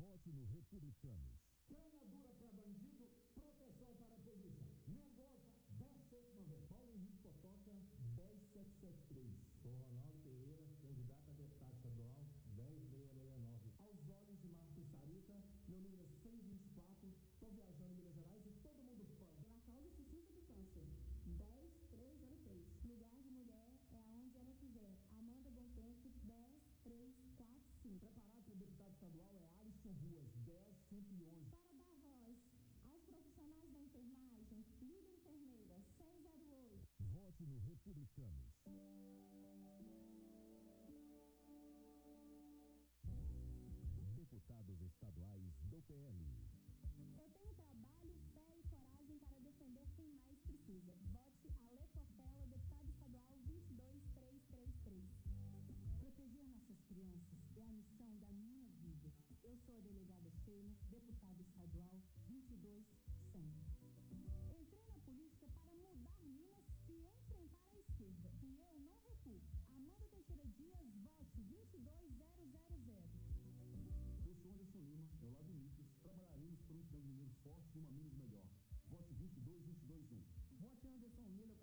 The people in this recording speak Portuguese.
Vote no Republicanos. Cana dura para bandido, proteção para a polícia. Mendonça, 10.190. Paulo Henrique Potoca, 10.773. Sou Ronaldo Pereira, candidato a deputado estadual, 10.669. Aos olhos de Marcos Sarita, meu número é 124. Estou viajando em Minas Gerais e todo mundo fã. Pela causa sucinta do câncer, 10.303. Lugar de mulher é aonde ela quiser. Amanda Bontempo, 10.345. Preparado para deputado estadual é Alisson Ruas, 10.111. Para dar voz aos profissionais da enfermagem, Lídia Enfermeira, 608. Vote no Republicanos. Deputados estaduais do PL. Eu tenho trabalho, fé e coragem para defender quem mais precisa. Vote Alê Portela, deputado estadual 22333. Proteger nossas crianças é a missão da minha vida. Eu sou a delegada Sheila, deputada estadual 22100. Entrei na política para mudar Minas e enfrentar a esquerda. E eu não recuo. Amanda Teixeira Dias, vote 22000. Eu sou Anderson Lima, ao lado do Nicolas, trabalharemos por um Triângulo Mineiro forte e uma Minas melhor. Vote 22221. Vote Anderson Milha,